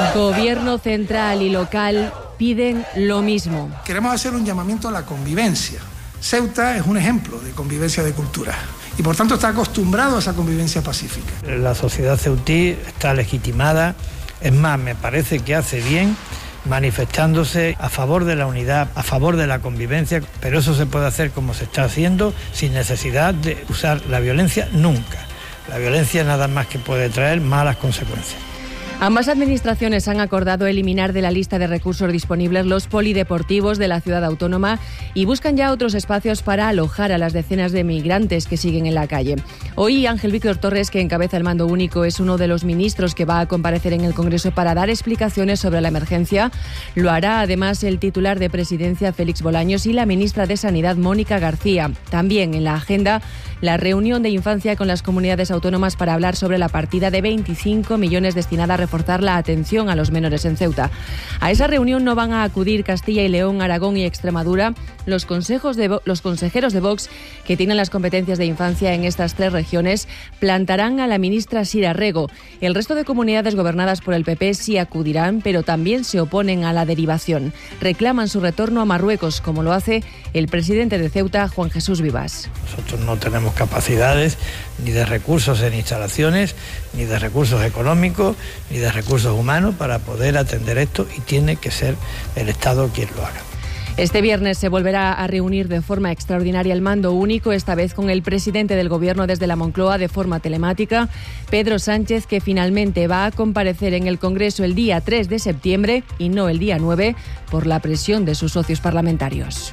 Gobierno central y local piden lo mismo. Queremos hacer un llamamiento a la convivencia. Ceuta es un ejemplo de convivencia de culturas y por tanto está acostumbrado a esa convivencia pacífica. La sociedad ceutí está legitimada, es más, me parece que hace bien manifestándose a favor de la unidad, a favor de la convivencia, pero eso se puede hacer como se está haciendo, sin necesidad de usar la violencia nunca. La violencia nada más que puede traer malas consecuencias. Ambas administraciones han acordado eliminar de la lista de recursos disponibles los polideportivos de la ciudad autónoma y buscan ya otros espacios para alojar a las decenas de migrantes que siguen en la calle. Hoy Ángel Víctor Torres, que encabeza el mando único, es uno de los ministros que va a comparecer en el Congreso para dar explicaciones sobre la emergencia. Lo hará además el titular de Presidencia, Félix Bolaños, y la ministra de Sanidad, Mónica García. También en la agenda la reunión de infancia con las comunidades autónomas para hablar sobre la partida de 25 millones destinada a reforzar la atención a los menores en Ceuta. A esa reunión no van a acudir Castilla y León, Aragón y Extremadura. Los consejeros de Vox, que tienen las competencias de infancia en estas tres regiones, plantarán a la ministra Sira Rego. El resto de comunidades gobernadas por el PP sí acudirán, pero también se oponen a la derivación. Reclaman su retorno a Marruecos, como lo hace el presidente de Ceuta, Juan Jesús Vivas. Nosotros no tenemos capacidades ni de recursos en instalaciones, ni de recursos económicos, ni de recursos humanos para poder atender esto, y tiene que ser el Estado quien lo haga. Este viernes se volverá a reunir de forma extraordinaria el mando único, esta vez con el presidente del Gobierno desde la Moncloa de forma telemática, Pedro Sánchez, que finalmente va a comparecer en el Congreso el día 3 de septiembre y no el día 9 por la presión de sus socios parlamentarios.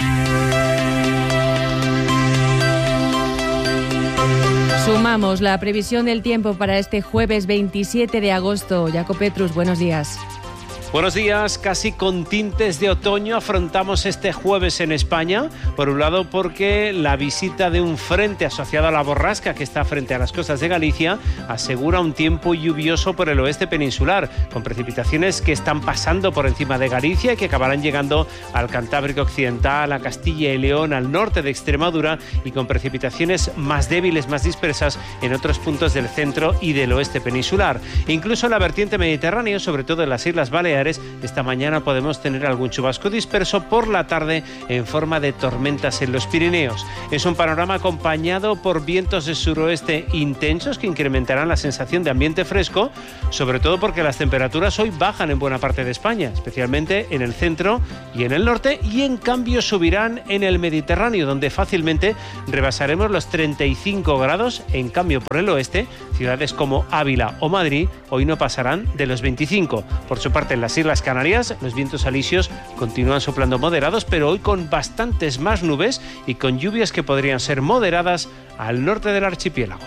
Sumamos la previsión del tiempo para este jueves 27 de agosto. Jacob Petrus, buenos días. Buenos días, casi con tintes de otoño afrontamos este jueves en España. Por un lado porque la visita de un frente asociado a la borrasca que está frente a las costas de Galicia asegura un tiempo lluvioso por el oeste peninsular, con precipitaciones que están pasando por encima de Galicia y que acabarán llegando al Cantábrico Occidental, a Castilla y León, al norte de Extremadura, y con precipitaciones más débiles, más dispersas en otros puntos del centro y del oeste peninsular. Incluso en la vertiente mediterránea, sobre todo en las Islas Baleares, esta mañana podemos tener algún chubasco disperso por la tarde en forma de tormentas en los Pirineos. Es un panorama acompañado por vientos de suroeste intensos que incrementarán la sensación de ambiente fresco, sobre todo porque las temperaturas hoy bajan en buena parte de España, especialmente en el centro y en el norte, y en cambio subirán en el Mediterráneo, donde fácilmente rebasaremos los 35 grados. En cambio, por el oeste, ciudades como Ávila o Madrid hoy no pasarán de los 25. Por su parte, en las Islas Canarias, los vientos alisios continúan soplando moderados, pero hoy con bastantes más nubes y con lluvias que podrían ser moderadas al norte del archipiélago.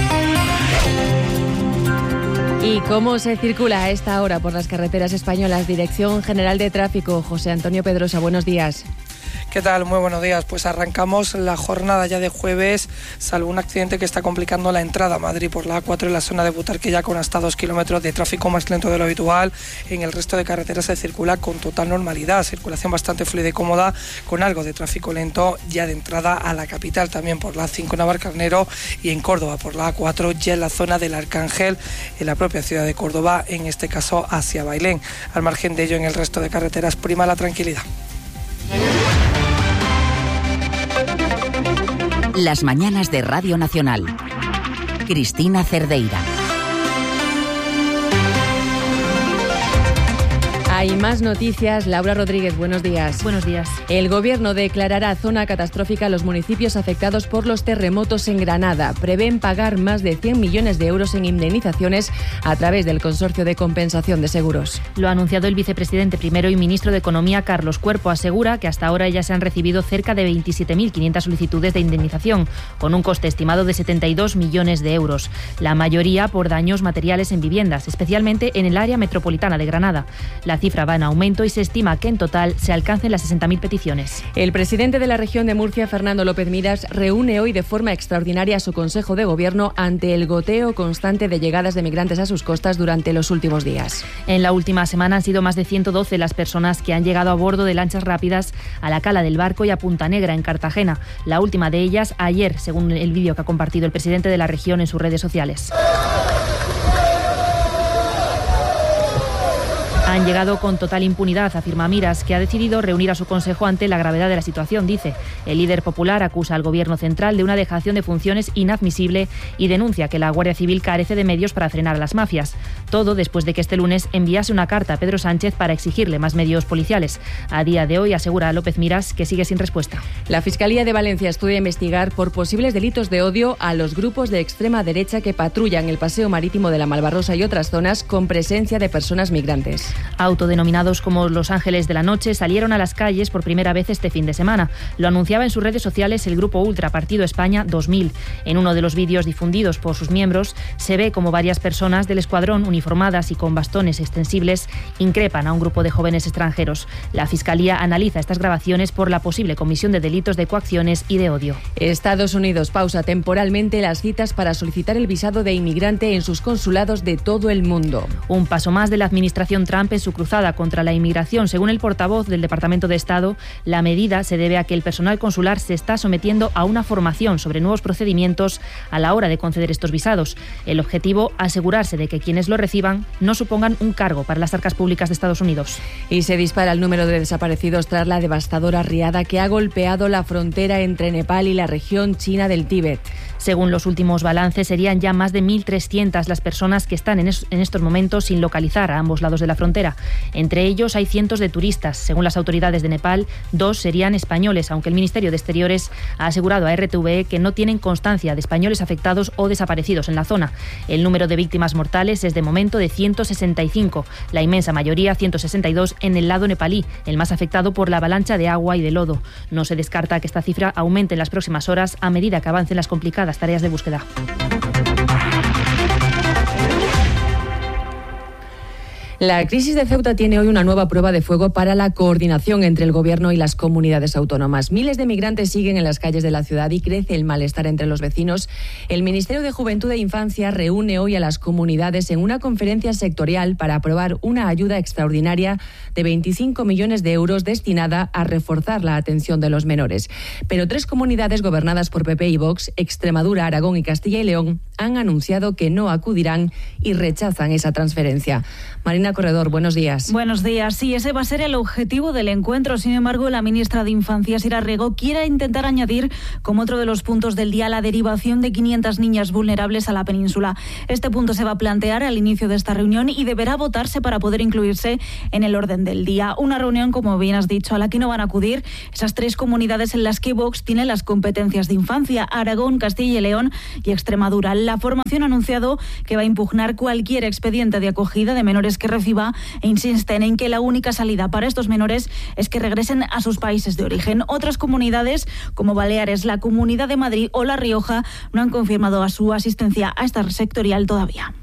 ¿Y cómo se circula a esta hora por las carreteras españolas? Dirección General de Tráfico, José Antonio Pedrosa, buenos días. ¿Qué tal? Muy buenos días. Pues arrancamos la jornada ya de jueves, salvo un accidente que está complicando la entrada a Madrid por la A4 en la zona de Butarque, ya con hasta 2 kilómetros de tráfico más lento de lo habitual. En el resto de carreteras se circula con total normalidad, circulación bastante fluida y cómoda, con algo de tráfico lento ya de entrada a la capital, también por la A5 Navalcarnero, y en Córdoba por la A4 ya en la zona del Arcángel, en la propia ciudad de Córdoba, en este caso hacia Bailén. Al margen de ello, en el resto de carreteras prima la tranquilidad. Las mañanas de Radio Nacional. Cristina Cerdeira. Hay más noticias. Laura Rodríguez, buenos días. Buenos días. El Gobierno declarará zona catastrófica a los municipios afectados por los terremotos en Granada. Prevén pagar más de 100 millones de euros en indemnizaciones a través del Consorcio de Compensación de Seguros. Lo ha anunciado el vicepresidente primero y ministro de Economía, Carlos Cuerpo. Asegura que hasta ahora ya se han recibido cerca de 27.500 solicitudes de indemnización, con un coste estimado de 72 millones de euros. La mayoría por daños materiales en viviendas, especialmente en el área metropolitana de Granada. La cifra va en aumento y se estima que en total se alcancen las 60.000 peticiones. El presidente de la región de Murcia, Fernando López Miras, reúne hoy de forma extraordinaria a su Consejo de Gobierno ante el goteo constante de llegadas de migrantes a sus costas durante los últimos días. En la última semana han sido más de 112 las personas que han llegado a bordo de lanchas rápidas a la Cala del Barco y a Punta Negra, en Cartagena. La última de ellas ayer, según el vídeo que ha compartido el presidente de la región en sus redes sociales. Han llegado con total impunidad, afirma Miras, que ha decidido reunir a su consejo ante la gravedad de la situación, dice. El líder popular acusa al Gobierno central de una dejación de funciones inadmisible y denuncia que la Guardia Civil carece de medios para frenar a las mafias. Todo después de que este lunes enviase una carta a Pedro Sánchez para exigirle más medios policiales. A día de hoy asegura a López Miras que sigue sin respuesta. La Fiscalía de Valencia estudia investigar por posibles delitos de odio a los grupos de extrema derecha que patrullan el paseo marítimo de la Malvarrosa y otras zonas con presencia de personas migrantes. Autodenominados como los Ángeles de la Noche salieron a las calles por primera vez este fin de semana. Lo anunciaba en sus redes sociales el grupo ultra Partido España 2000. En uno de los vídeos difundidos por sus miembros se ve como varias personas del escuadrón uniformadas y con bastones extensibles increpan a un grupo de jóvenes extranjeros. La Fiscalía analiza estas grabaciones por la posible comisión de delitos de coacciones y de odio. Estados Unidos pausa temporalmente las citas para solicitar el visado de inmigrante en sus consulados de todo el mundo. Un paso más de la administración Trump en su cruzada contra la inmigración. Según el portavoz del Departamento de Estado, la medida se debe a que el personal consular se está sometiendo a una formación sobre nuevos procedimientos a la hora de conceder estos visados. El objetivo, asegurarse de que quienes lo reciban no supongan un cargo para las arcas públicas de Estados Unidos. Y se dispara el número de desaparecidos tras la devastadora riada que ha golpeado la frontera entre Nepal y la región china del Tíbet. Según los últimos balances, serían ya más de 1.300 las personas que están en estos momentos sin localizar a ambos lados de la frontera. Entre ellos hay cientos de turistas. Según las autoridades de Nepal, 2 serían españoles, aunque el Ministerio de Exteriores ha asegurado a RTVE que no tienen constancia de españoles afectados o desaparecidos en la zona. El número de víctimas mortales es de momento de 165, la inmensa mayoría, 162, en el lado nepalí, el más afectado por la avalancha de agua y de lodo. No se descarta que esta cifra aumente en las próximas horas a medida que avancen las complicadas tareas de búsqueda. La crisis de Ceuta tiene hoy una nueva prueba de fuego para la coordinación entre el Gobierno y las comunidades autónomas. Miles de migrantes siguen en las calles de la ciudad y crece el malestar entre los vecinos. El Ministerio de Juventud e Infancia reúne hoy a las comunidades en una conferencia sectorial para aprobar una ayuda extraordinaria de 25 millones de euros destinada a reforzar la atención de los menores. Pero 3 comunidades gobernadas por PP y Vox, Extremadura, Aragón y Castilla y León, han anunciado que no acudirán y rechazan esa transferencia. Marina Corredor, buenos días. Buenos días. Sí, ese va a ser el objetivo del encuentro. Sin embargo, la ministra de Infancia, Sira Rego, quiere intentar añadir como otro de los puntos del día la derivación de 500 niñas vulnerables a la península. Este punto se va a plantear al inicio de esta reunión y deberá votarse para poder incluirse en el orden del día. Una reunión, como bien has dicho, a la que no van a acudir esas 3 comunidades en las que Vox tiene las competencias de infancia: Aragón, Castilla y León y Extremadura. La formación ha anunciado que va a impugnar cualquier expediente de acogida de menores que reciba e insisten en que la única salida para estos menores es que regresen a sus países de origen. Otras comunidades, como Baleares, la Comunidad de Madrid o La Rioja, no han confirmado a su asistencia a esta sectorial todavía.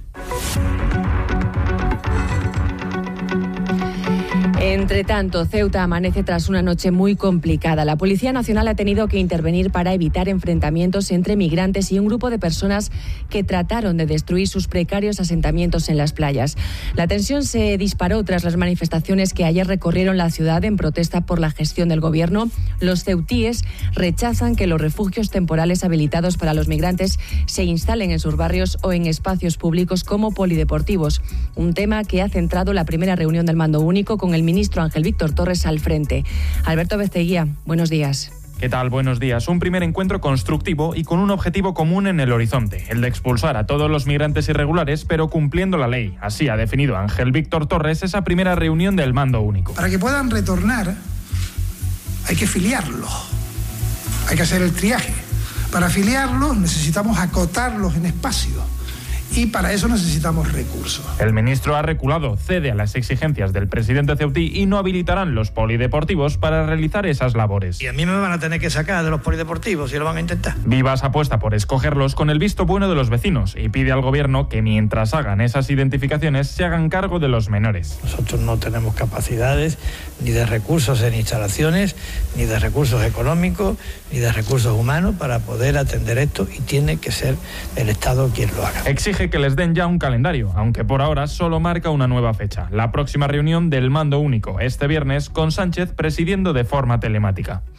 Entre tanto, Ceuta amanece tras una noche muy complicada. La Policía Nacional ha tenido que intervenir para evitar enfrentamientos entre migrantes y un grupo de personas que trataron de destruir sus precarios asentamientos en las playas. La tensión se disparó tras las manifestaciones que ayer recorrieron la ciudad en protesta por la gestión del gobierno. Los ceutíes rechazan que los refugios temporales habilitados para los migrantes se instalen en sus barrios o en espacios públicos como polideportivos, un tema que ha centrado la primera reunión del Mando Único con el ministro Ángel Víctor Torres al frente. Alberto Beceguía, buenos días. ¿Qué tal? Buenos días. Un primer encuentro constructivo y con un objetivo común en el horizonte, el de expulsar a todos los migrantes irregulares, pero cumpliendo la ley. Así ha definido Ángel Víctor Torres esa primera reunión del Mando Único. Para que puedan retornar, hay que filiarlos, hay que hacer el triaje. Para filiarlos necesitamos acotarlos en espacio. Y para eso necesitamos recursos. El ministro ha reculado, cede a las exigencias del presidente ceutí y no habilitarán los polideportivos para realizar esas labores. Y a mí me van a tener que sacar de los polideportivos si lo van a intentar. Vivas apuesta por escogerlos con el visto bueno de los vecinos y pide al gobierno que mientras hagan esas identificaciones se hagan cargo de los menores. Nosotros no tenemos capacidades ni de recursos en instalaciones, ni de recursos económicos, ni de recursos humanos para poder atender esto y tiene que ser el Estado quien lo haga. Exige que les den ya un calendario, aunque por ahora solo marca una nueva fecha, la próxima reunión del Mando Único, este viernes, con Sánchez presidiendo de forma telemática.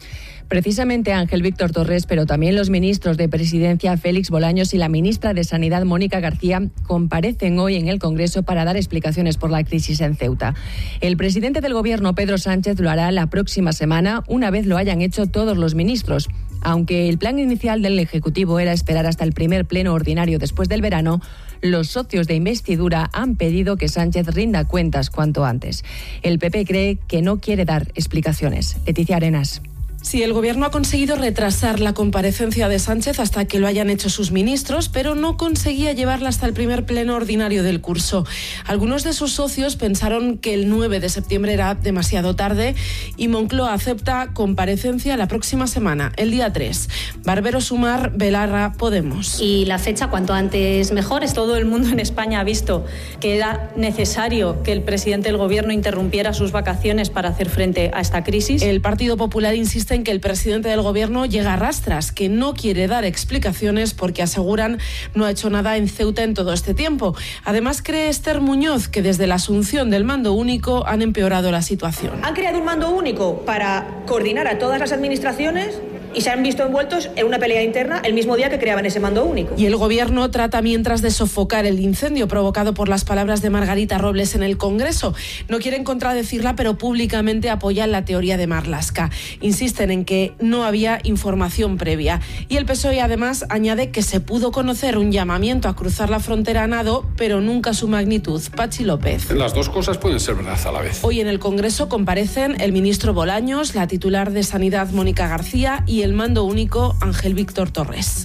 Precisamente Ángel Víctor Torres, pero también los ministros de Presidencia Félix Bolaños y la ministra de Sanidad Mónica García comparecen hoy en el Congreso para dar explicaciones por la crisis en Ceuta. El presidente del Gobierno, Pedro Sánchez, lo hará la próxima semana, una vez lo hayan hecho todos los ministros. Aunque el plan inicial del Ejecutivo era esperar hasta el primer pleno ordinario después del verano, los socios de investidura han pedido que Sánchez rinda cuentas cuanto antes. El PP cree que no quiere dar explicaciones. Leticia Arenas. Sí, el Gobierno ha conseguido retrasar la comparecencia de Sánchez hasta que lo hayan hecho sus ministros, pero no conseguía llevarla hasta el primer pleno ordinario del curso. Algunos de sus socios pensaron que el 9 de septiembre era demasiado tarde y Moncloa acepta comparecencia la próxima semana, el día 3. Barbero Sumar, Belarra, Podemos. Y la fecha cuanto antes mejor. Todo el mundo en España ha visto que era necesario que el presidente del Gobierno interrumpiera sus vacaciones para hacer frente a esta crisis. El Partido Popular insiste en que el presidente del Gobierno llega a rastras, que no quiere dar explicaciones porque aseguran no ha hecho nada en Ceuta en todo este tiempo. Además, cree Esther Muñoz que desde la asunción del mando único han empeorado la situación. Han creado un mando único para coordinar a todas las administraciones y se han visto envueltos en una pelea interna el mismo día que creaban ese mando único. Y el Gobierno trata mientras de sofocar el incendio provocado por las palabras de Margarita Robles en el Congreso. No quieren contradecirla, pero públicamente apoyan la teoría de Marlaska. Insisten en que no había información previa. Y el PSOE además añade que se pudo conocer un llamamiento a cruzar la frontera a nado, pero nunca su magnitud. Pachi López. Las dos cosas pueden ser verdad a la vez. Hoy en el Congreso comparecen el ministro Bolaños, la titular de Sanidad Mónica García y el mando único Ángel Víctor Torres.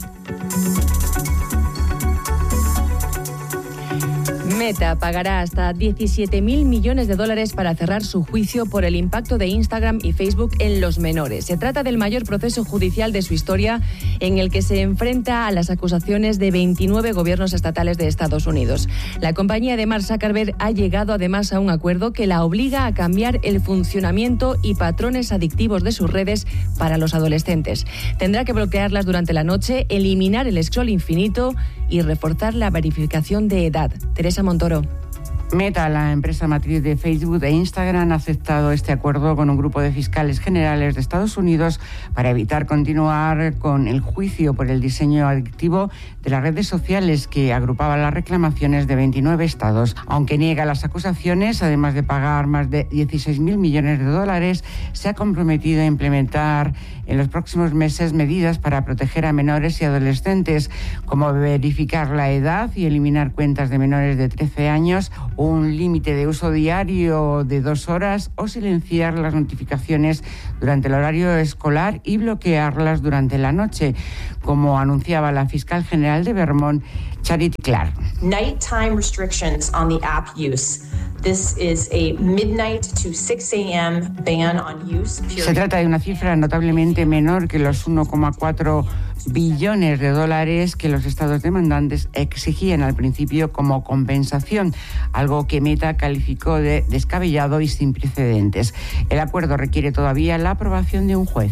Meta pagará hasta 17.000 millones de dólares para cerrar su juicio por el impacto de Instagram y Facebook en los menores. Se trata del mayor proceso judicial de su historia, en el que se enfrenta a las acusaciones de 29 gobiernos estatales de Estados Unidos. La compañía de Mark Zuckerberg ha llegado además a un acuerdo que la obliga a cambiar el funcionamiento y patrones adictivos de sus redes para los adolescentes. Tendrá que bloquearlas durante la noche, eliminar el scroll infinito y reforzar la verificación de edad. Teresa Montoro. Meta, la empresa matriz de Facebook e Instagram, ha aceptado este acuerdo con un grupo de fiscales generales de Estados Unidos para evitar continuar con el juicio por el diseño adictivo de las redes sociales que agrupaba las reclamaciones de 29 estados. Aunque niega las acusaciones, además de pagar más de 16.000 millones de dólares, se ha comprometido a implementar en los próximos meses medidas para proteger a menores y adolescentes, como verificar la edad y eliminar cuentas de menores de 13 años, un límite de uso diario de 2 horas o silenciar las notificaciones durante el horario escolar y bloquearlas durante la noche, como anunciaba la fiscal general de Vermont, Charity Clark. Nighttime restrictions on the app use. This is a midnight to 6 a.m. ban on use. Se trata de una cifra notablemente menor que los 1,4 billones de dólares que los estados demandantes exigían al principio como compensación, algo que Meta calificó de descabellado y sin precedentes. El acuerdo requiere todavía la aprobación de un juez.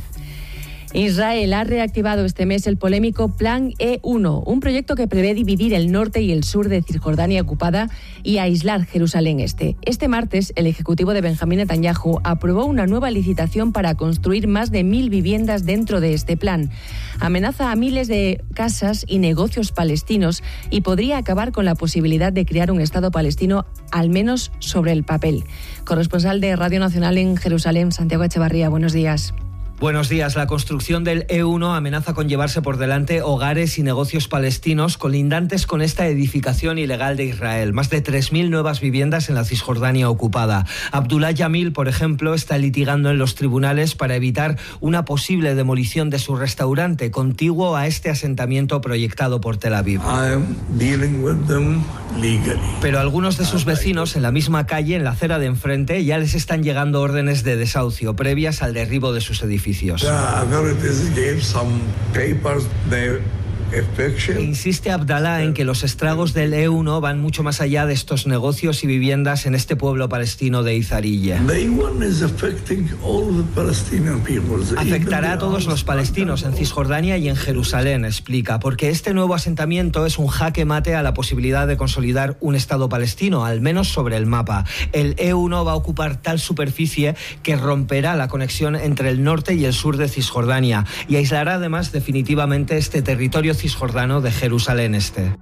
Israel ha reactivado este mes el polémico Plan E1, un proyecto que prevé dividir el norte y el sur de Cisjordania ocupada y aislar Jerusalén Este. Este martes, el ejecutivo de Benjamín Netanyahu aprobó una nueva licitación para construir más de 1.000 viviendas dentro de este plan. Amenaza a miles de casas y negocios palestinos y podría acabar con la posibilidad de crear un Estado palestino, al menos sobre el papel. Corresponsal de Radio Nacional en Jerusalén, Santiago Echevarría, buenos días. Buenos días. La construcción del E1 amenaza con llevarse por delante hogares y negocios palestinos colindantes con esta edificación ilegal de Israel. Más de 3.000 nuevas viviendas en la Cisjordania ocupada. Abdullah Yamil, por ejemplo, está litigando en los tribunales para evitar una posible demolición de su restaurante contiguo a este asentamiento proyectado por Tel Aviv. Pero algunos de sus vecinos en la misma calle, en la acera de enfrente, ya les están llegando órdenes de desahucio previas al derribo de sus edificios. Insiste Abdallah en que los estragos del E1 van mucho más allá de estos negocios y viviendas en este pueblo palestino de Izarilla. Afectará a todos los palestinos en Cisjordania y en Jerusalén, explica, porque este nuevo asentamiento es un jaque mate a la posibilidad de consolidar un Estado palestino, al menos sobre el mapa. El E1 va a ocupar tal superficie que romperá la conexión entre el norte y el sur de Cisjordania y aislará además definitivamente este territorio cisjordano de Jerusalén Este.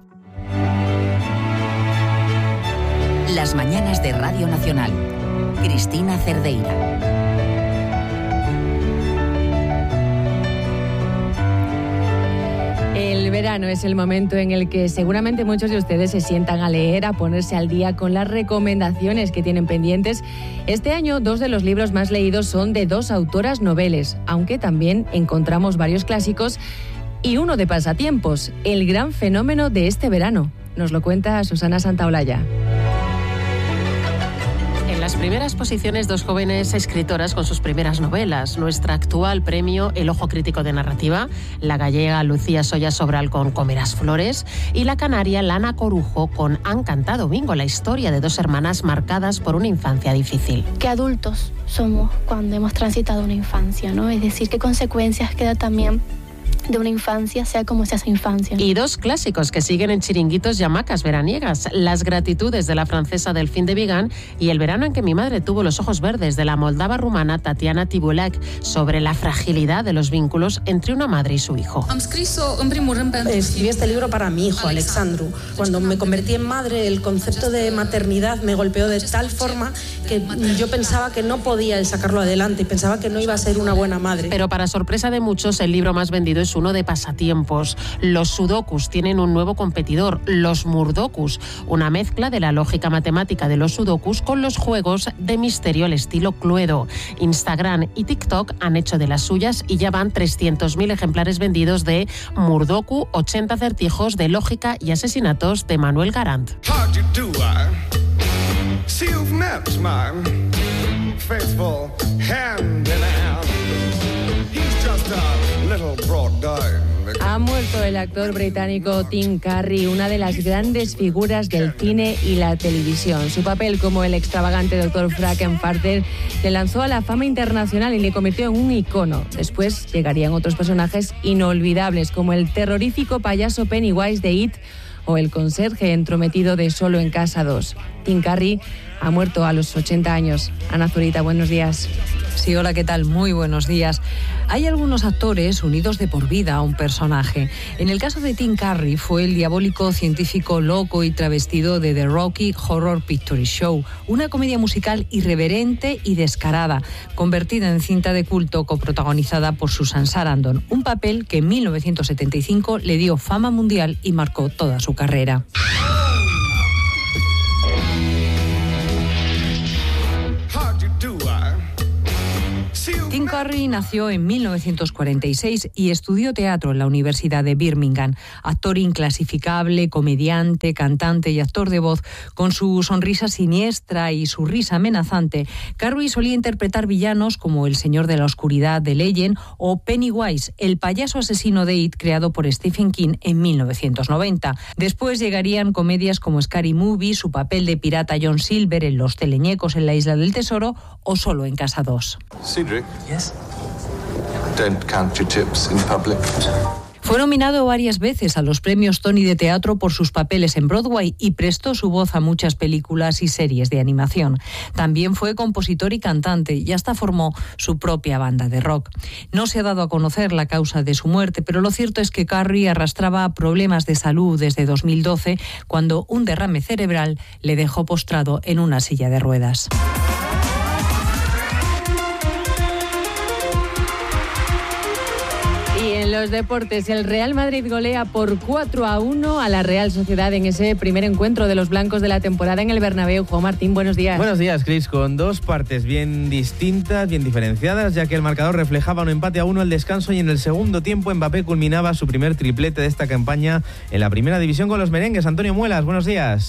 Las mañanas de Radio Nacional. Cristina Cerdeira. El verano es el momento en el que seguramente muchos de ustedes se sientan a leer, a ponerse al día con las recomendaciones que tienen pendientes. Este año, 2 de los libros más leídos son de 2 autoras noveles, aunque también encontramos varios clásicos y uno de pasatiempos, el gran fenómeno de este verano. Nos lo cuenta Susana Santaolalla. En las primeras posiciones, 2 jóvenes escritoras con sus primeras novelas. Nuestra actual premio El Ojo Crítico de Narrativa, la gallega Lucía Soya Sobral con Comerás Flores y la canaria Lana Corujo con Han cantado bingo, la historia de 2 hermanas marcadas por una infancia difícil. ¿Qué adultos somos cuando hemos transitado una infancia, ¿no? Es decir, qué consecuencias queda también de una infancia, sea como sea esa infancia. Y 2 clásicos que siguen en chiringuitos y hamacas veraniegas. Las gratitudes de la francesa Delphine de Vigan y El verano en que mi madre tuvo los ojos verdes de la moldava rumana Tatiana Tibulek, sobre la fragilidad de los vínculos entre una madre y su hijo. Escribí este libro para mi hijo, Alexandru. Cuando me convertí en madre, el concepto de maternidad me golpeó de tal forma que yo pensaba que no podía sacarlo adelante y pensaba que no iba a ser una buena madre. Pero para sorpresa de muchos, el libro más vendido es uno de pasatiempos. Los sudokus tienen un nuevo competidor, los murdokus, una mezcla de la lógica matemática de los sudokus con los juegos de misterio al estilo Cluedo. Instagram y TikTok han hecho de las suyas y ya van 300.000 ejemplares vendidos de Murdoku, 80 acertijos de lógica y asesinatos de Manuel Garant. Ha muerto el actor británico Tim Curry, una de las grandes figuras del cine y la televisión. Su papel como el extravagante Dr. Frankenfarter le lanzó a la fama internacional y le convirtió en un icono. Después llegarían otros personajes inolvidables, como el terrorífico payaso Pennywise de It o el conserje entrometido de Solo en Casa 2. Tim Curry ha muerto a los 80 años. Ana Zurita, buenos días. Sí, hola, ¿qué tal? Muy buenos días. Hay algunos actores unidos de por vida a un personaje. En el caso de Tim Curry fue el diabólico científico loco y travestido de The Rocky Horror Picture Show, una comedia musical irreverente y descarada, convertida en cinta de culto coprotagonizada por Susan Sarandon, un papel que en 1975 le dio fama mundial y marcó toda su carrera. Tim Curry nació en 1946 y estudió teatro en la Universidad de Birmingham. Actor inclasificable, comediante, cantante y actor de voz, con su sonrisa siniestra y su risa amenazante, Curry solía interpretar villanos como el Señor de la Oscuridad de Legend o Pennywise, el payaso asesino de It, creado por Stephen King en 1990. Después llegarían comedias como Scary Movie, su papel de pirata John Silver en Los Teleñecos en la Isla del Tesoro o Solo en Casa 2. Cedric. Yes. Don't count your chips in public. Fue nominado varias veces a los premios Tony de teatro por sus papeles en Broadway y prestó su voz a muchas películas y series de animación. También fue compositor y cantante y hasta formó su propia banda de rock. No se ha dado a conocer la causa de su muerte, pero lo cierto es que Curry arrastraba problemas de salud desde 2012, cuando un derrame cerebral le dejó postrado en una silla de ruedas. En los deportes, el Real Madrid golea por 4-1 a la Real Sociedad en ese primer encuentro de los blancos de la temporada en el Bernabéu. Juan Martín, buenos días. Buenos días, Cris, con 2 partes bien distintas, bien diferenciadas, ya que el marcador reflejaba un empate a 1 al descanso y en el segundo tiempo Mbappé culminaba su primer triplete de esta campaña en la primera división con los merengues. Antonio Muelas, buenos días.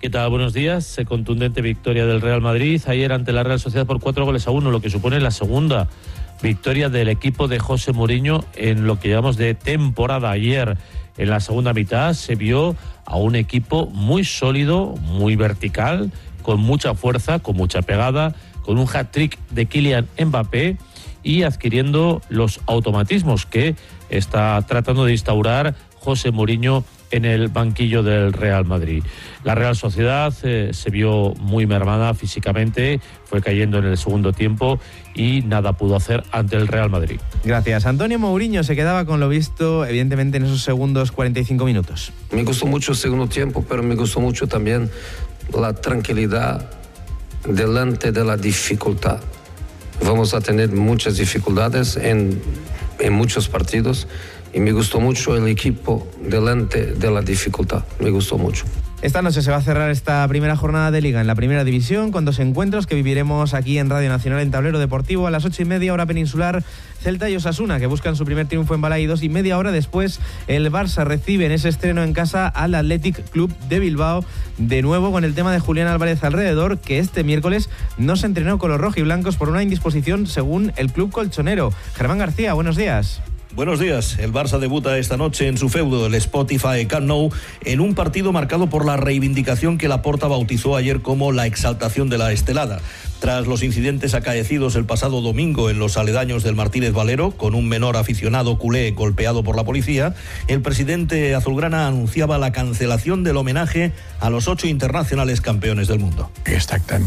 ¿Qué tal? Buenos días. Contundente victoria del Real Madrid ayer ante la Real Sociedad por 4-1, lo que supone la segunda victoria del equipo de José Mourinho en lo que llamamos de temporada. Ayer, en la segunda mitad, se vio a un equipo muy sólido, muy vertical, con mucha fuerza, con mucha pegada, con un hat-trick de Kylian Mbappé y adquiriendo los automatismos que está tratando de instaurar José Mourinho en el banquillo del Real Madrid. La Real Sociedad se vio muy mermada físicamente, fue cayendo en el segundo tiempo y nada pudo hacer ante el Real Madrid. Gracias. Antonio Mourinho se quedaba con lo visto, evidentemente, en esos segundos 45 minutos. Me gustó mucho el segundo tiempo, pero me gustó mucho también la tranquilidad delante de la dificultad. Vamos a tener muchas dificultades en muchos partidos. Y me gustó mucho el equipo delante de la dificultad, me gustó mucho. Esta noche se va a cerrar esta primera jornada de Liga en la Primera División con dos encuentros que viviremos aquí en Radio Nacional en Tablero Deportivo a las 8:30 hora peninsular. Celta y Osasuna, que buscan su primer triunfo en Balaídos, y media hora después el Barça recibe en ese estreno en casa al Athletic Club de Bilbao, de nuevo con el tema de Julián Álvarez alrededor, que este miércoles no se entrenó con los rojiblancos por una indisposición según el club colchonero. Germán García, buenos días. Buenos días. El Barça debuta esta noche en su feudo, el Spotify Camp Nou, en un partido marcado por la reivindicación que Laporta bautizó ayer como la exaltación de la estelada. Tras los incidentes acaecidos el pasado domingo en los aledaños del Martínez Valero, con un menor aficionado culé golpeado por la policía, el presidente azulgrana anunciaba la cancelación del homenaje a los 8 internacionales campeones del mundo. Este acto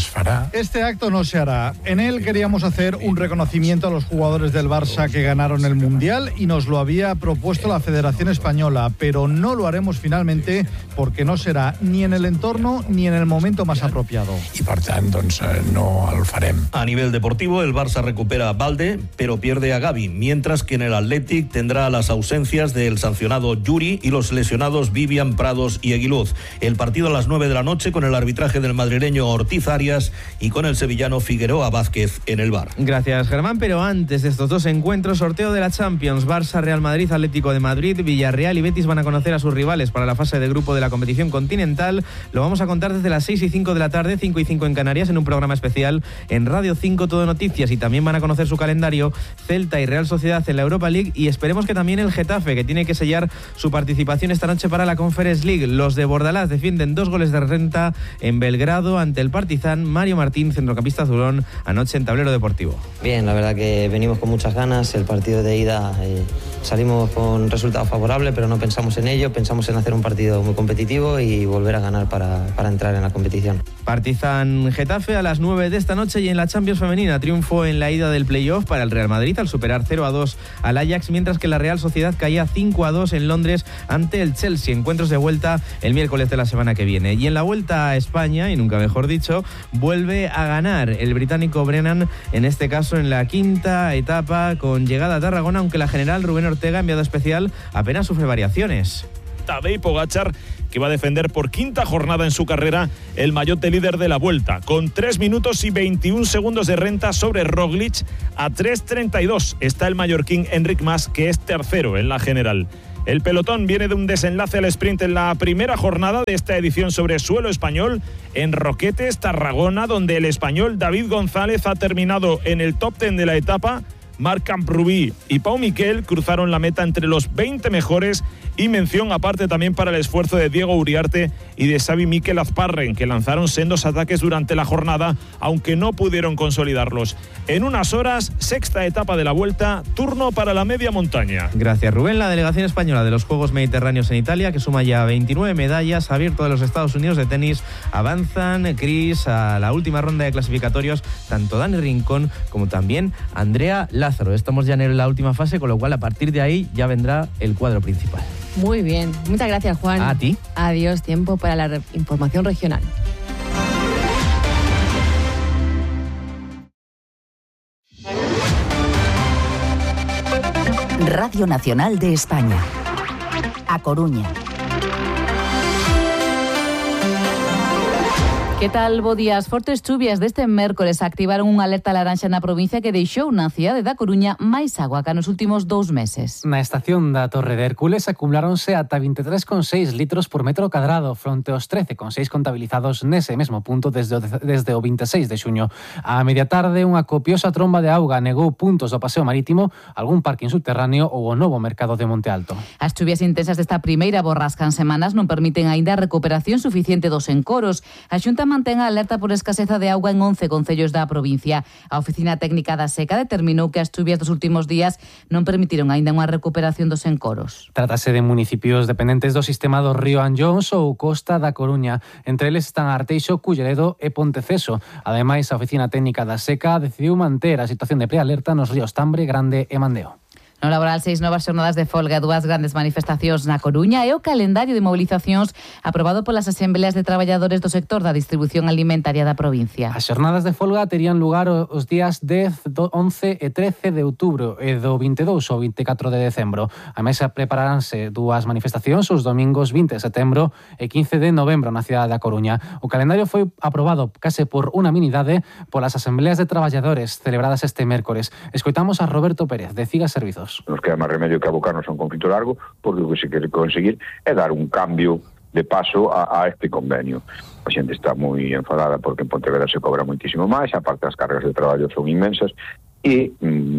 no se hará. En él queríamos hacer un reconocimiento a los jugadores del Barça que ganaron el Mundial y nos lo había propuesto la Federación Española, pero no lo haremos finalmente porque no será ni en el entorno ni en el momento más apropiado. Y por tanto, no el farem. A nivel deportivo, el Barça recupera a Balde, pero pierde a Gavi, mientras que en el Athletic tendrá las ausencias del sancionado Yuri y los lesionados Vivian, Prados y Aguiluz. El partido a las 9 de la noche con el arbitraje del madrileño Ortiz Arias y con el sevillano Figueroa Vázquez en el VAR. Gracias, Germán, pero antes de estos dos encuentros, sorteo de la Champions, Barça, Real Madrid, Atlético de Madrid, Villarreal y Betis van a conocer a sus rivales para la fase de grupo de la competición continental. Lo vamos a contar desde las 6:05 de la tarde, 5:05 en Canarias, en un programa especial en Radio 5 Todo Noticias, y también van a conocer su calendario Celta y Real Sociedad en la Europa League, y esperemos que también el Getafe, que tiene que sellar su participación esta noche para la Conference League. Los de Bordalás defienden 2 goles de renta en Belgrado ante el Partizan. Mario Martín, centrocampista azulón, anoche en Tablero Deportivo. Bien, la verdad que venimos con muchas ganas. El partido de ida salimos con resultado favorable, pero no pensamos en ello, pensamos en hacer un partido muy competitivo y volver a ganar para entrar en la competición. Partizan Getafe a las 9 de esta noche. Y en la Champions femenina, triunfo en la ida del playoff para el Real Madrid al superar 0-2 al Ajax, mientras que la Real Sociedad caía 5-2 en Londres ante el Chelsea. Encuentros de vuelta el miércoles de la semana que viene. Y en la vuelta a España, y nunca mejor dicho, vuelve a ganar el británico Brennan, en este caso en la quinta etapa con llegada a Tarragona, aunque la general Rubén Ortega, enviado especial, apenas sufre variaciones. Tadej Pogačar, que va a defender por quinta jornada en su carrera el maillot de líder de la Vuelta, con 3 minutos y 21 segundos de renta sobre Roglic. A 3:32 está el mallorquín Enric Mas, que es tercero en la general. El pelotón viene de un desenlace al sprint en la primera jornada de esta edición sobre suelo español en Roquetes, Tarragona, donde el español David González ha terminado en el top 10 de la etapa. Marc Camprubí y Pau Miquel cruzaron la meta entre los 20 mejores, y mención aparte también para el esfuerzo de Diego Uriarte y de Xavi Miquel Azparren, que lanzaron sendos ataques durante la jornada, aunque no pudieron consolidarlos. En unas horas, sexta etapa de la Vuelta, turno para la media montaña. Gracias, Rubén. La delegación española de los Juegos Mediterráneos en Italia, que suma ya 29 medallas, ha abierto de los Estados Unidos de tenis. Avanzan, Cris, a la última ronda de clasificatorios, tanto Dani Rincón como también Andrea Lázaro. Estamos ya en la última fase, con lo cual a partir de ahí ya vendrá el cuadro principal. Muy bien. Muchas gracias, Juan. A ti. Adiós. Tiempo para la información regional. Radio Nacional de España. A Coruña. Que tal, bo día? As fortes chuvias deste mércores activaron unha alerta laranxa na provincia que deixou na cidade da Coruña máis agua que nos últimos 2 meses. Na estación da Torre de Hércules acumuláronse ata 23,6 litros por metro cadrado, fronte aos 13,6 contabilizados nese mesmo punto desde o 26 de xuño. A media tarde, unha copiosa tromba de auga negou puntos do paseo marítimo, algún parking subterráneo ou o novo mercado de Monte Alto. As chuvias intensas desta primeira borrasca en semanas non permiten aínda a recuperación suficiente dos encoros. A Xunta mantén a alerta por escaseza de auga en 11 concellos da provincia. A Oficina Técnica da Seca determinou que as chuvias dos últimos días non permitiron aínda unha recuperación dos encoros. Trátase de municipios dependentes do sistema do río Anllóns ou Costa da Coruña. Entre eles están Arteixo, Culleredo e Ponteceso. Ademais, a Oficina Técnica da Seca decidiu manter a situación de prealerta nos ríos Tambre, Grande e Mandeo. No laboral, 6 novas xornadas de folga, 2 grandes manifestacións na Coruña e o calendario de movilizacións aprobado polas asembleas de traballadores do sector da distribución alimentaria da provincia. As xornadas de folga terían lugar os días 10, 11 e 13 de outubro e do 22 ao 24 de decembro. A mesa prepararánse 2 manifestacións os domingos 20 de setembro e 15 de novembro na cidade da Coruña. O calendario foi aprobado case por unanimidade polas asembleas de traballadores celebradas este mércores. Escoitamos a Roberto Pérez, de CIGA Servizos. Nos queda máis remedio que abocarnos a un conflito largo, porque o que se quere conseguir é dar un cambio de paso a este convenio. A xente está moi enfadada porque en Pontevedra se cobra moitísimo máis, aparte as cargas de traballo son inmensas, e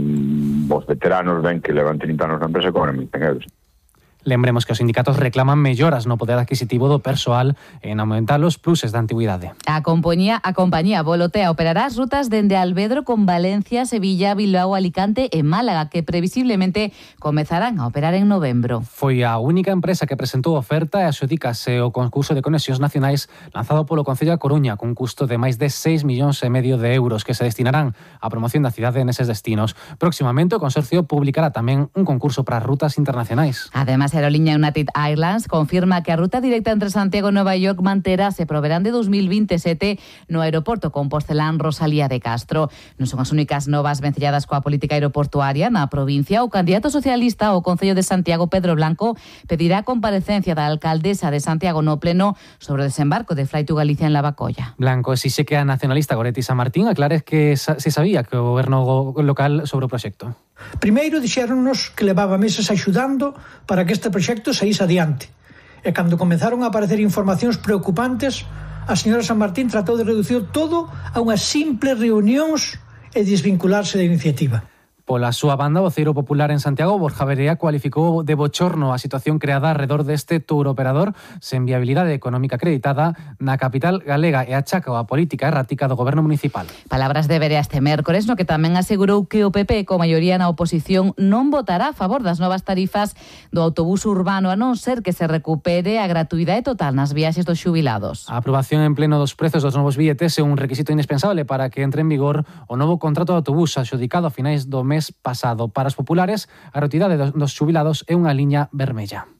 os veteranos ven que levan 30 anos na empresa e cobran 1.100 euros. Lembremos que os sindicatos reclaman melloras no poder adquisitivo do persoal en aumentar os pluses da antigüidade. A compañía Volotea operará as rutas dende Alvedro con Valencia, Sevilla, Bilbao, Alicante e Málaga, que previsiblemente comezarán a operar en novembro. Foi a única empresa que presentou oferta e axudícase o concurso de conexións nacionais lanzado polo Concello da Coruña con custo de máis de 6,5 millóns de euros que se destinarán á promoción da cidade neses destinos. Próximamente o Consorcio publicará tamén un concurso para rutas internacionais. Además, a aerolínea United Airlines confirma que a ruta directa entre Santiago e Nova York manterase pro verán de 2027 no aeroporto Compostelán Rosalía de Castro. Non son as únicas novas vencelladas coa política aeroportuaria na provincia. O candidato socialista ao Concello de Santiago, Pedro Blanco, pedirá a comparecencia da alcaldesa de Santiago no pleno sobre o desembarco de Flight to Galicia en Lavacolla. Blanco exixe que a nacionalista Goretti San Martín aclare que se sabía que o goberno local sobre o proxecto. Primeiro dixéronnos que levaba meses axudando para que este proxecto saíse adiante. E cando comenzaron a aparecer informacións preocupantes, a señora San Martín tratou de reducir todo a unhas simples reunións e desvincularse da iniciativa. Pola súa banda, o voceiro popular en Santiago, Borja Verea, cualificou de bochorno a situación creada alrededor deste touroperador sen viabilidade económica acreditada na capital galega e achaca a política errática do goberno municipal. Palabras de Verea este mércores, no que tamén asegurou que o PP, con maioría na oposición, non votará a favor das novas tarifas do autobús urbano, a non ser que se recupere a gratuidade total nas viaxes dos xubilados. A aprobación en pleno dos prezos dos novos billetes é un requisito indispensable para que entre en vigor o novo contrato de autobús adxudicado a finais do mes pasado. Para os populares, a gratuidade dos xubilados é unha liña vermella.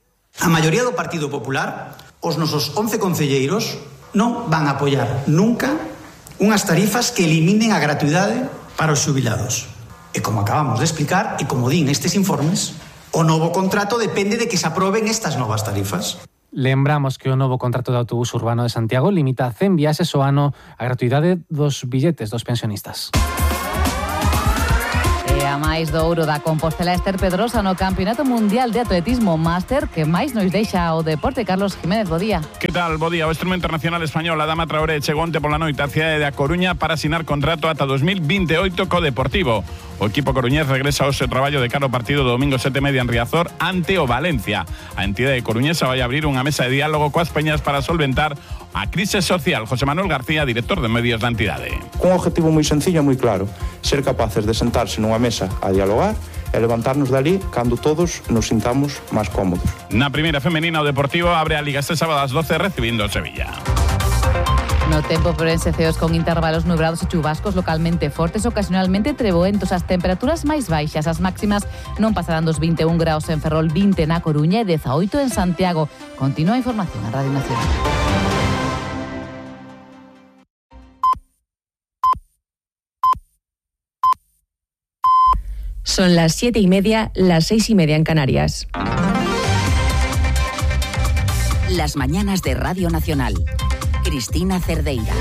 A maioría do Partido Popular, os nosos 11 concelleiros, non van a apoiar nunca unhas tarifas que eliminen a gratuidade para os xubilados. E como acabamos de explicar, e como din estes informes, o novo contrato depende de que se aproben estas novas tarifas. Lembramos que o novo contrato de autobús urbano de Santiago limita a 100 viaxes ao ano a gratuidade dos billetes dos pensionistas. E a máis do ouro da Compostela, Esther Pedrosa no Campeonato Mundial de Atletismo Máster, que máis nos deixa o deporte. Carlos Jiménez, bo día. Que tal, bo día? O Extremo Internacional Español, Adama Traoré, chegou onte pola noite á cidade da Coruña para asinar contrato ata 2028 co Deportivo. O equipo coruñés regresa ao seu traballo de cara ao partido do domingo 7:30 en Riazor ante o Valencia. A entidade coruñesa vai abrir unha mesa de diálogo coas peñas para solventar a crise social. José Manuel García, director de medios da entidade. Un objetivo moi sencillo e moi claro: ser capaces de sentarse nunha mesa a dialogar e levantarnos dali cando todos nos sintamos máis cómodos. Na primeira femenina, o Deportivo abre a Liga este sábado ás 12 recibindo o Sevilla. No tempo, Ourense, ceos con intervalos nubrados e chubascos localmente fortes, ocasionalmente treboentos. As temperaturas máis baixas, as máximas non pasarán dos 21 graus en Ferrol, 20 na Coruña e 18 en Santiago. Continúa a información en Radio Nacional. Son las 7:30, las 6:30 en Canarias. Las mañanas de Radio Nacional. Cristina Cerdeira.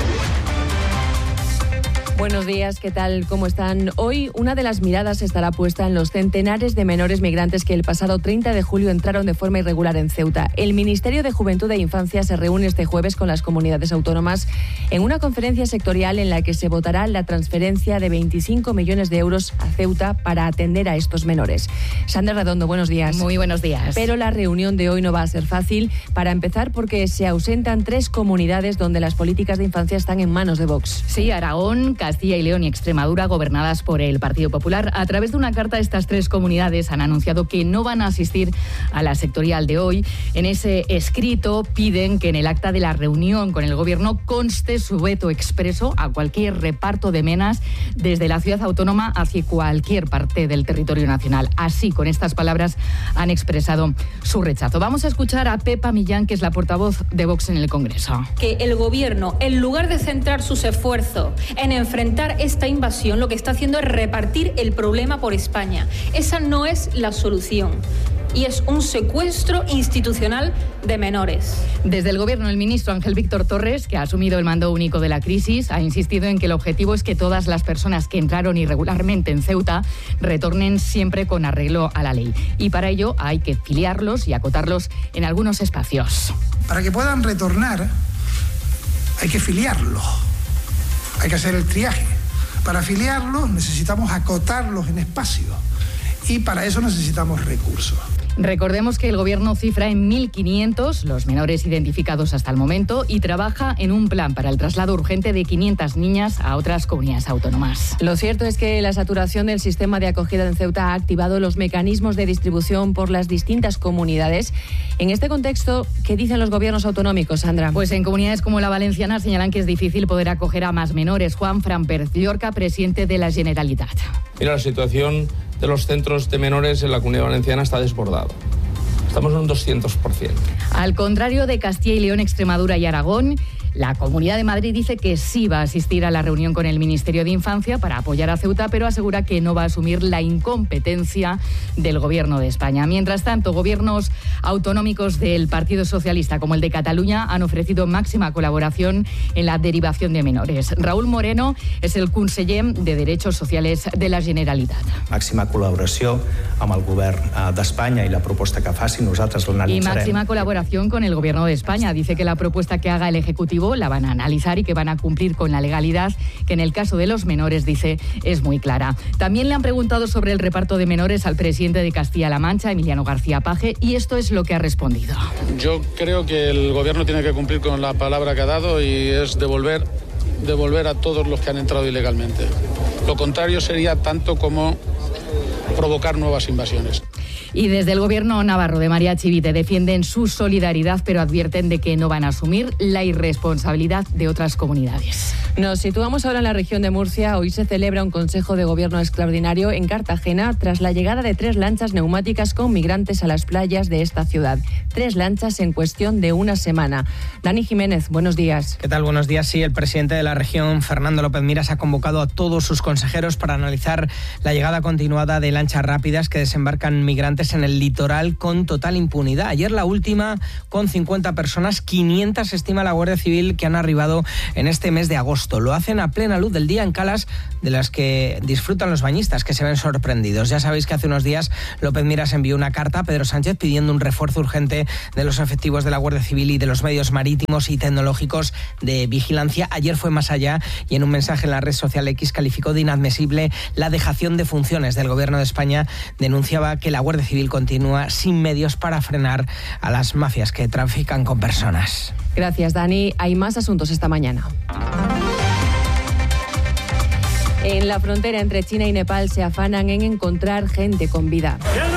Buenos días, ¿qué tal? ¿Cómo están? Hoy una de las miradas estará puesta en los centenares de menores migrantes que el pasado 30 de julio entraron de forma irregular en Ceuta. El Ministerio de Juventud e Infancia se reúne este jueves con las comunidades autónomas en una conferencia sectorial en la que se votará la transferencia de 25 millones de euros a Ceuta para atender a estos menores. Sandra Redondo, buenos días. Muy buenos días. Pero la reunión de hoy no va a ser fácil, para empezar porque se ausentan 3 comunidades donde las políticas de infancia están en manos de Vox. Sí, Aragón, Castilla y León y Extremadura, gobernadas por el Partido Popular. A través de una carta, estas 3 comunidades han anunciado que no van a asistir a la sectorial de hoy. En ese escrito piden que en el acta de la reunión con el Gobierno conste su veto expreso a cualquier reparto de menas desde la ciudad autónoma hacia cualquier parte del territorio nacional. Así, con estas palabras, han expresado su rechazo. Vamos a escuchar a Pepa Millán, que es la portavoz de Vox en el Congreso. Que el Gobierno, en lugar de centrar sus esfuerzos en enfrentar esta invasión, lo que está haciendo es repartir el problema por España. Esa no es la solución. Y es un secuestro institucional de menores. Desde el Gobierno, el ministro Ángel Víctor Torres, que ha asumido el mando único de la crisis, ha insistido en que el objetivo es que todas las personas que entraron irregularmente en Ceuta retornen siempre con arreglo a la ley. Y para ello hay que filiarlos y acotarlos en algunos espacios. Para que puedan retornar hay que filiarlos, hay que hacer el triaje. Para afiliarlos necesitamos acotarlos en espacios y para eso necesitamos recursos. Recordemos que el Gobierno cifra en 1.500 los menores identificados hasta el momento y trabaja en un plan para el traslado urgente de 500 niñas a otras comunidades autónomas. Lo cierto es que la saturación del sistema de acogida en Ceuta ha activado los mecanismos de distribución por las distintas comunidades. En este contexto, ¿qué dicen los gobiernos autonómicos, Sandra? Pues en comunidades como la valenciana señalan que es difícil poder acoger a más menores. Juan Fran Pérez Llorca, presidente de la Generalitat. Mira, la situación de los centros de menores en la Comunidad Valenciana está desbordado. Estamos en un 200%. Al contrario de Castilla y León, Extremadura y Aragón, la Comunidad de Madrid dice que sí va a asistir a la reunión con el Ministerio de Infancia para apoyar a Ceuta, pero asegura que no va a asumir la incompetencia del Gobierno de España. Mientras tanto, gobiernos autonómicos del Partido Socialista, como el de Cataluña, han ofrecido máxima colaboración en la derivación de menores. Raúl Moreno és el conseller de Derechos Sociales de la Generalitat. Màxima col·laboració amb el Govern d'Espanya i la proposta que faci, nosaltres l'analitzarem. Y máxima colaboración con el Gobierno de España. Dice que la propuesta que haga el Ejecutivo la van a analizar y que van a cumplir con la legalidad, que en el caso de los menores, dice, es muy clara. También le han preguntado sobre el reparto de menores al presidente de Castilla-La Mancha, Emiliano García Paje, y esto es lo que ha respondido. Yo creo que el Gobierno tiene que cumplir con la palabra que ha dado y es devolver a todos los que han entrado ilegalmente. Lo contrario sería tanto como provocar nuevas invasiones. Y desde el Gobierno navarro de María Chivite defienden su solidaridad, pero advierten de que no van a asumir la irresponsabilidad de otras comunidades. Nos situamos ahora en la región de Murcia. Hoy se celebra un Consejo de Gobierno extraordinario en Cartagena tras la llegada de 3 lanchas neumáticas con migrantes a las playas de esta ciudad. 3 lanchas en cuestión de una semana. Dani Jiménez, buenos días. ¿Qué tal? Buenos días. Sí, el presidente de la región, Fernando López Miras, ha convocado a todos sus consejeros para analizar la llegada continuada de lanchas rápidas que desembarcan migrantes en el litoral con total impunidad. Ayer la última con 50 personas, 500 estima la Guardia Civil que han arribado en este mes de agosto. Lo hacen a plena luz del día en calas de las que disfrutan los bañistas, que se ven sorprendidos. Ya sabéis que hace unos días López Miras envió una carta a Pedro Sánchez pidiendo un refuerzo urgente de los efectivos de la Guardia Civil y de los medios marítimos y tecnológicos de vigilancia. Ayer fue más allá y en un mensaje en la red social X calificó de inadmisible la dejación de funciones del Gobierno de España. Denunciaba que la Guardia Civil continúa sin medios para frenar a las mafias que trafican con personas. Gracias, Dani. Hay más asuntos esta mañana. En la frontera entre China y Nepal se afanan en encontrar gente con vida.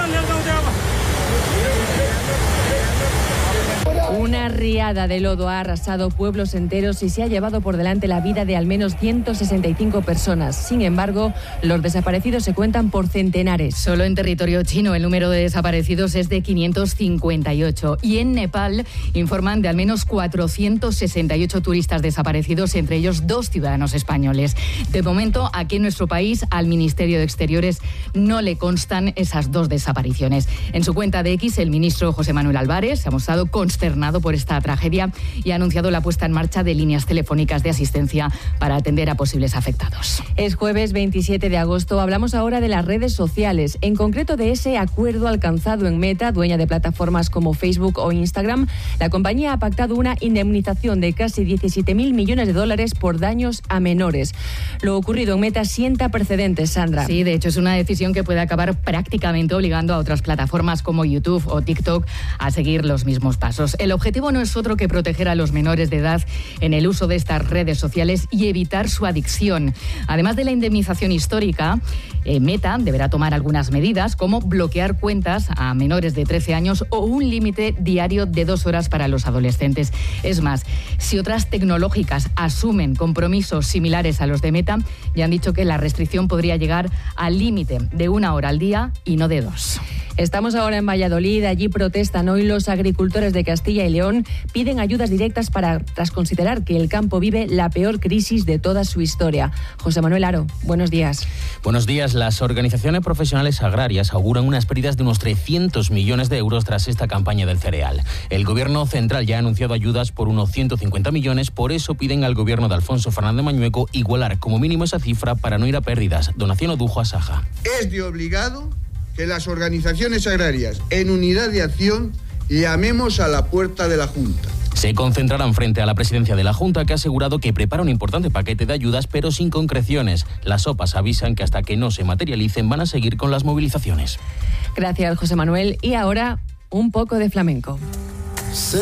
Una riada de lodo ha arrasado pueblos enteros y se ha llevado por delante la vida de al menos 165 personas. Sin embargo, los desaparecidos se cuentan por centenares. Solo en territorio chino el número de desaparecidos es de 558. Y en Nepal informan de al menos 468 turistas desaparecidos, entre ellos 2 ciudadanos españoles. De momento, aquí en nuestro país, al Ministerio de Exteriores no le constan esas 2 desapariciones. En su cuenta de X, el ministro José Manuel Álvarez se ha mostrado consternado por por esta tragedia y ha anunciado la puesta en marcha de líneas telefónicas de asistencia para atender a posibles afectados. Es jueves 27 de agosto. Hablamos ahora de las redes sociales, en concreto de ese acuerdo alcanzado en Meta, dueña de plataformas como Facebook o Instagram. La compañía ha pactado una indemnización de casi 17.000 millones de dólares por daños a menores. Lo ocurrido en Meta sienta precedentes, Sandra. Sí, de hecho es una decisión que puede acabar prácticamente obligando a otras plataformas como YouTube o TikTok a seguir los mismos pasos. El objetivo no es otro que proteger a los menores de edad en el uso de estas redes sociales y evitar su adicción. Además de la indemnización histórica, Meta deberá tomar algunas medidas como bloquear cuentas a menores de 13 años o un límite diario de 2 horas para los adolescentes. Es más, si otras tecnológicas asumen compromisos similares a los de Meta, ya han dicho que la restricción podría llegar al límite de 1 hora al día y no de 2. Estamos ahora en Valladolid. Allí protestan hoy los agricultores de Castilla y León. Piden ayudas directas tras considerar que el campo vive la peor crisis de toda su historia. José Manuel Aro, buenos días. Buenos días. Las organizaciones profesionales agrarias auguran unas pérdidas de unos 300 millones de euros tras esta campaña del cereal. El gobierno central ya ha anunciado ayudas por unos 150 millones. Por eso piden al gobierno de Alfonso Fernández Mañueco igualar como mínimo esa cifra para no ir a pérdidas. Donación Odujo, a Saja. Es de obligado que las organizaciones agrarias, en unidad de acción, llamemos a la puerta de la Junta. Se concentrarán frente a la presidencia de la Junta, que ha asegurado que prepara un importante paquete de ayudas, pero sin concreciones. Las OPAs avisan que hasta que no se materialicen van a seguir con las movilizaciones. Gracias, José Manuel. Y ahora, un poco de flamenco.